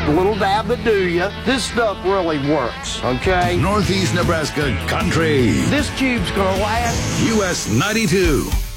A little dab to do ya. This stuff really works, okay? Northeast Nebraska Country. This cube's gonna last. US 92.